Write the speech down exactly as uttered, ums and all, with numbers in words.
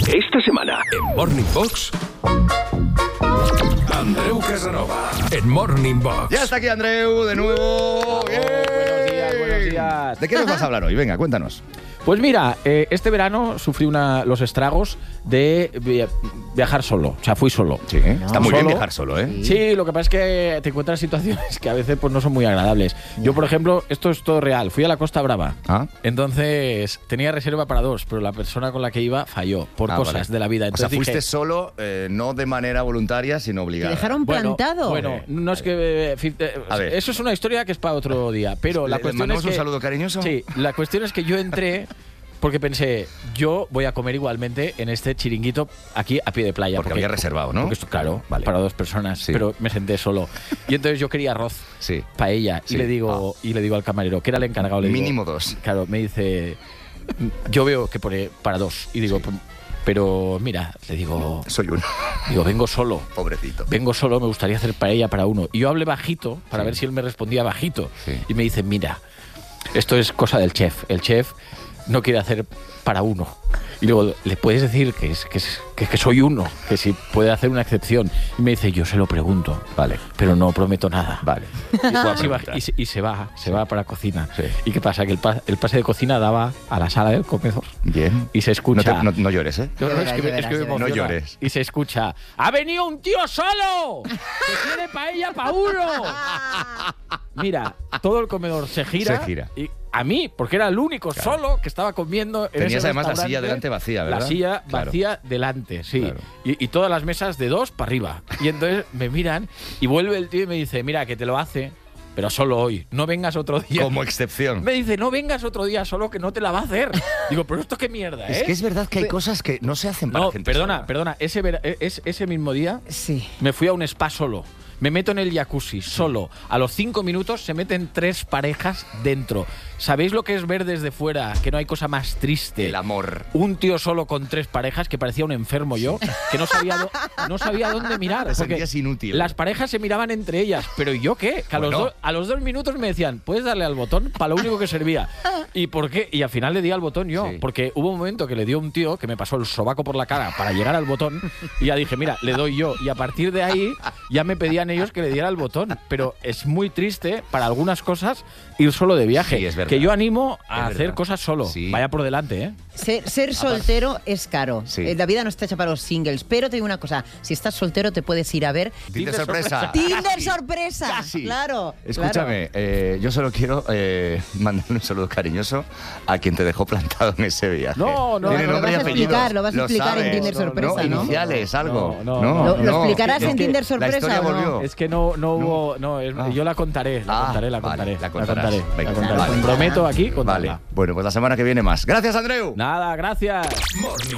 Esta semana, en Morning Box, Andreu Casanova. En Morning Box. Ya está aquí Andreu, de nuevo. Oh, buenos días, buenos días. ¿De qué nos vas a hablar hoy? Venga, cuéntanos. Pues mira, eh, este verano sufrí una, los estragos de via- viajar solo. O sea, fui solo. Sí, ¿eh? Está muy bien Solo. viajar solo, ¿eh? Sí, lo que pasa es que te encuentras situaciones que a veces pues no son muy agradables. Yo, por ejemplo, esto es todo real. Fui a la Costa Brava. Ah. Entonces, tenía reserva para dos, pero la persona con la que iba falló por Ah, cosas vale. de la vida. O Entonces sea, fuiste dije, solo, eh, no de manera voluntaria, sino ¿Te obligada. dejaron bueno, plantado? Bueno, no es que... eh, fi- eh, A ver. Eso es una historia que es para otro día. Pero la ¿Le- le cuestión mandamos es que... un saludo cariñoso? Sí, la cuestión es que yo entré... Porque pensé, yo voy a comer igualmente en este chiringuito aquí a pie de playa. Porque había reservado, ¿no? Porque esto, claro, Vale. para dos personas, Sí. pero me senté solo. Y entonces yo quería arroz, Sí. paella, Sí. y le digo y le digo al camarero, que era el encargado, le digo, Mínimo dos. Claro, me dice, yo veo que pone para dos. Y digo, pero mira, le digo, Soy uno. digo, vengo solo. Pobrecito. Vengo solo, me gustaría hacer paella para uno. Y yo hablé bajito para Sí. ver si él me respondía bajito. Sí. Y me dice, mira, esto es cosa del chef. El chef no quiere hacer para uno. Y luego, ¿le puedes decir que, es, que, es, que, que soy uno? Que si puede hacer una excepción. Y me dice, yo se lo pregunto. Vale. Pero no prometo nada. Vale. Y, así va- y se- y se va, se va para cocina. Sí. ¿Y qué pasa? Que el, pa- el pase de cocina daba a la sala del comedor. Bien. Y se No, escucha... te- no- no llores, ¿eh? No, no, es que, me- Lloverás, es que me lloverás, emociona. No llores. Y se escucha, ¡ha venido un tío solo! ¡Que quiere paella pa' uno! Mira, todo el comedor se gira. Se gira. Y a mí, porque era el único Claro. solo que estaba comiendo en Tenías ese además la restaurante. silla delante vacía, ¿verdad? La silla Claro. vacía delante, sí. Claro. Y, y todas las mesas de dos para arriba. Y entonces me miran y vuelve el tío y me dice, mira, que te lo hace, pero solo hoy. No vengas otro día. Como excepción. Me dice, no vengas otro día solo que no te la va a hacer. Digo, pero esto qué mierda, ¿eh? Es que es verdad que hay cosas que no se hacen para No, gente perdona, sola. perdona. Ese, vera- es, ese mismo día Sí. me fui a un spa solo. Me meto en el jacuzzi solo. A los cinco minutos se meten tres parejas dentro. ¿Sabéis lo que es ver desde fuera? Que no hay cosa más triste. El amor. Un tío solo con tres parejas, que parecía un enfermo yo, que no sabía, do- no sabía dónde mirar. Te porque sentías inútil. Las parejas se miraban entre ellas. ¿Pero yo qué? Que a, los Bueno. do- a los dos minutos me decían, ¿puedes darle al botón? Para lo único que servía. ¿Y por qué? Y al final le di al botón yo. Sí. Porque hubo un momento que le dio un tío que me pasó el sobaco por la cara para llegar al botón. Y ya dije, mira, le doy yo. Y a partir de ahí ya me pedían ellos que le diera el botón. Pero es muy triste para algunas cosas ir solo de viaje. Sí, es verdad. Que yo animo a Es hacer verdad. cosas solo. Sí. Vaya por delante, ¿eh? Ser, ser soltero es caro. Sí. Eh, La vida no está hecha para los singles. Pero te digo una cosa, si estás soltero te puedes ir a ver Tinder sorpresa. Tinder Casi. sorpresa. Casi. Claro. Escúchame, eh, yo solo quiero eh, mandarle un saludo cariñoso a quien te dejó plantado en ese viaje. No, no, Tiene no, lo nombre y vas a apellido. explicar, lo vas a explicar en sabes. Tinder No, no, sorpresa, no, ¿no? Iniciales, algo. No, no, ¿Lo, lo explicarás Es en que Tinder la sorpresa historia o no? volvió. Es que no, no hubo. No, es- Ah. yo la contaré, la Ah, contaré, la vale, contaré. la contarás. contaré, Venga, la contaré. vale. Comprometo aquí contarla. Vale, bueno, pues la semana que viene más. Gracias, Andreu. Nada, gracias. Morning